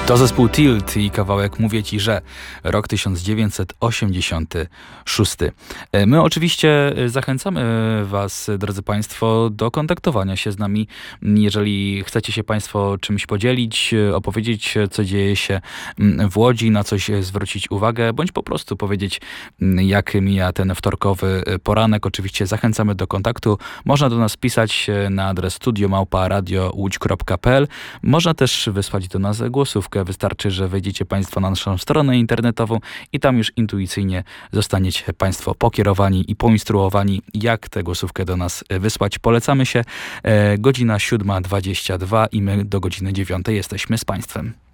To zespół Tilt i kawałek Mówię Ci, że rok 1986. My oczywiście zachęcamy Was, drodzy Państwo, do kontaktowania się z nami. Jeżeli chcecie się Państwo czymś podzielić, opowiedzieć, co dzieje się w Łodzi, na coś zwrócić uwagę, bądź po prostu powiedzieć, jak mija ten wtorkowy poranek. Oczywiście zachęcamy do kontaktu. Można do nas pisać na adres studio@radiołódź.pl. Można też wysłać do nas głosówkę. Wystarczy, że wejdziecie Państwo na naszą stronę internetową i tam już intuicyjnie zostaniecie Państwo pokierowani i poinstruowani, jak tę głosówkę do nas wysłać. Polecamy się. Godzina 7:22 i my do godziny 9 jesteśmy z Państwem.